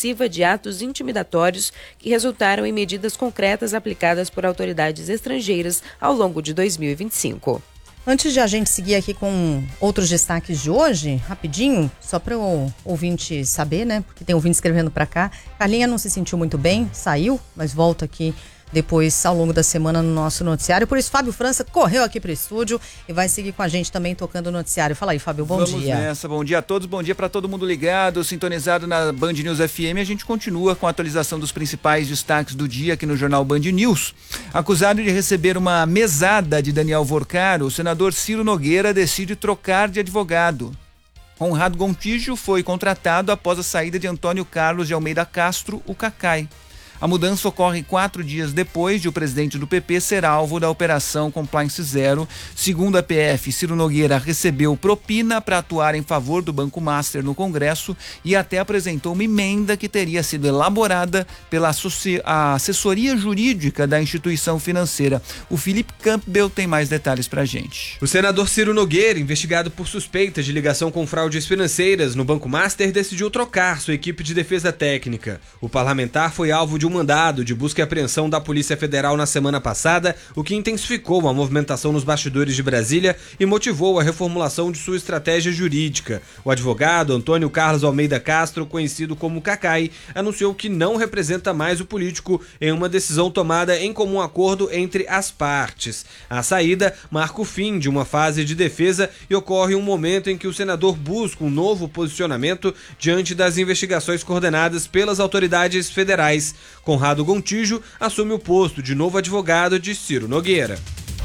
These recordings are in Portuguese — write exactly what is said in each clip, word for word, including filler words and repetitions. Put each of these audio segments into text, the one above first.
expressiva de atos intimidatórios que resultaram em medidas concretas aplicadas por autoridades estrangeiras ao longo de dois mil e vinte e cinco. Antes de a gente seguir aqui com outros destaques de hoje, rapidinho, só para o ouvinte saber, né? Porque tem ouvinte escrevendo para cá. Carlinha não se sentiu muito bem, saiu, mas volta aqui depois ao longo da semana no nosso noticiário. Por isso, Fábio França correu aqui para o estúdio e vai seguir com a gente também tocando o noticiário. Fala aí, Fábio, bom Vamos dia. Vamos nessa, bom dia a todos, bom dia para todo mundo ligado, sintonizado na Band News F M. A gente continua com a atualização dos principais destaques do dia aqui no Jornal Band News. Acusado de receber uma mesada de Daniel Vorcaro, o senador Ciro Nogueira decide trocar de advogado. Conrado Gontijo foi contratado após a saída de Antônio Carlos de Almeida Castro, o Cacai. A mudança ocorre quatro dias depois de o presidente do P P ser alvo da Operação Compliance Zero. Segundo a P F, Ciro Nogueira recebeu propina para atuar em favor do Banco Master no Congresso e até apresentou uma emenda que teria sido elaborada pela assessoria jurídica da instituição financeira. O Felipe Campbell tem mais detalhes para a gente. O senador Ciro Nogueira, investigado por suspeitas de ligação com fraudes financeiras no Banco Master, decidiu trocar sua equipe de defesa técnica. O parlamentar foi alvo de um mandado de busca e apreensão da Polícia Federal na semana passada, o que intensificou a movimentação nos bastidores de Brasília e motivou a reformulação de sua estratégia jurídica. O advogado Antônio Carlos Almeida Castro, conhecido como Cacai, anunciou que não representa mais o político em uma decisão tomada em comum acordo entre as partes. A saída marca o fim de uma fase de defesa e ocorre um momento em que o senador busca um novo posicionamento diante das investigações coordenadas pelas autoridades federais. Conrado Gontijo assume o posto de novo advogado de Ciro Nogueira.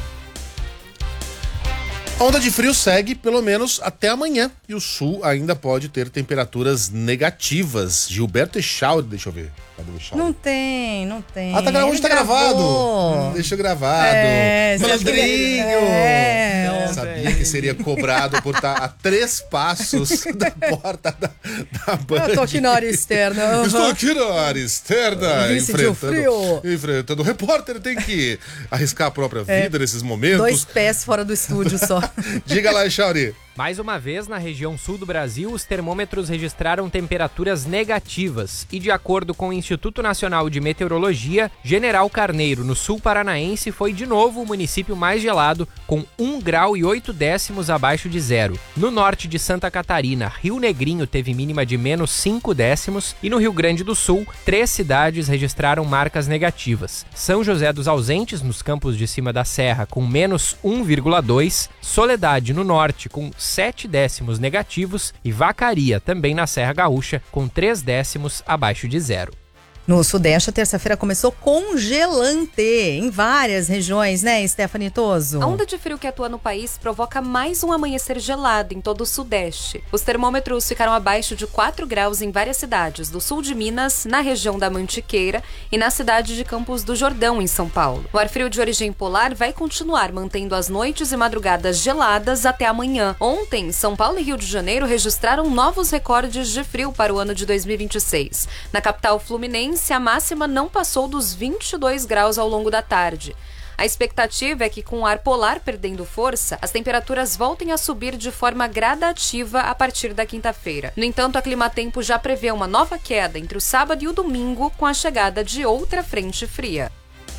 A onda de frio segue pelo menos até amanhã e o sul ainda pode ter temperaturas negativas. Gilberto Echauri, deixa eu ver. Cadê o Echauri? Não tem, não tem. Ah, tá, hoje tá gravado. Hum, deixa gravado. É, Malandrinho. É, eu sabia que seria cobrado por estar a três passos da porta da, da Band. Eu tô aqui na área externa. Uhum. Estou aqui na área externa. Enfrentando, frio. enfrentando. O repórter tem que arriscar a própria vida é, nesses momentos. Dois pés fora do estúdio só. Diga lá, Echauri. Mais uma vez, na região sul do Brasil, os termômetros registraram temperaturas negativas e, de acordo com o Instituto Nacional de Meteorologia, General Carneiro, no sul paranaense, foi de novo o município mais gelado, com um grau e oito décimos abaixo de zero. No norte de Santa Catarina, Rio Negrinho teve mínima de menos cinco décimos e no Rio Grande do Sul, três cidades registraram marcas negativas. São José dos Ausentes, nos campos de cima da serra, com menos um vírgula dois, Soledade, no norte, com sete décimos negativos e Vacaria, também na Serra Gaúcha, com três décimos abaixo de zero. No Sudeste, a terça-feira começou congelante em várias regiões, né, Stephanie Toso? A onda de frio que atua no país provoca mais um amanhecer gelado em todo o Sudeste. Os termômetros ficaram abaixo de quatro graus em várias cidades do sul de Minas, na região da Mantiqueira e na cidade de Campos do Jordão, em São Paulo. O ar frio de origem polar vai continuar mantendo as noites e madrugadas geladas até amanhã. Ontem, São Paulo e Rio de Janeiro registraram novos recordes de frio para o ano de dois mil e vinte e seis. Na capital fluminense, a máxima não passou dos vinte e dois graus ao longo da tarde. A expectativa é que, com o ar polar perdendo força, as temperaturas voltem a subir de forma gradativa a partir da quinta-feira. No entanto, a Climatempo já prevê uma nova queda entre o sábado e o domingo, com a chegada de outra frente fria.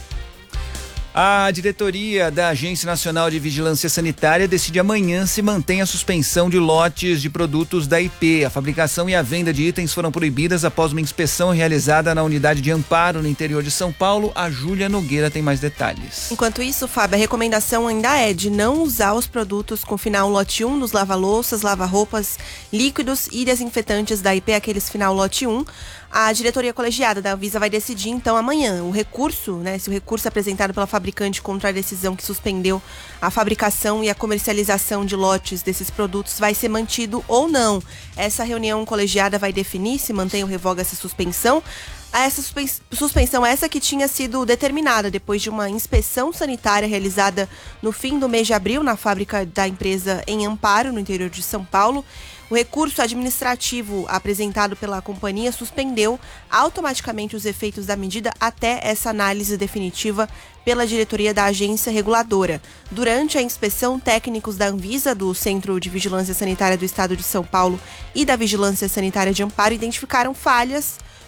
A diretoria da Agência Nacional de Vigilância Sanitária decide amanhã se mantém a suspensão de lotes de produtos da I P. A fabricação e a venda de itens foram proibidas após uma inspeção realizada na unidade de Amparo, no interior de São Paulo. A Júlia Nogueira tem mais detalhes. Enquanto isso, Fábio, a recomendação ainda é de não usar os produtos com final lote um dos lava-louças, lava-roupas, líquidos e desinfetantes da I P, aqueles final lote um. A diretoria colegiada da Anvisa vai decidir, então, amanhã. O recurso, né, se o recurso apresentado pela fabricante contra a decisão que suspendeu a fabricação e a comercialização de lotes desses produtos vai ser mantido ou não. Essa reunião colegiada vai definir se mantém ou revoga essa suspensão. Essa suspensão essa que tinha sido determinada depois de uma inspeção sanitária realizada no fim do mês de abril na fábrica da empresa em Amparo, no interior de São Paulo. O recurso administrativo apresentado pela companhia suspendeu automaticamente os efeitos da medida até essa análise definitiva pela diretoria da agência reguladora. Durante a inspeção, técnicos da Anvisa, do Centro de Vigilância Sanitária do Estado de São Paulo e da Vigilância Sanitária de Amparo identificaram falhas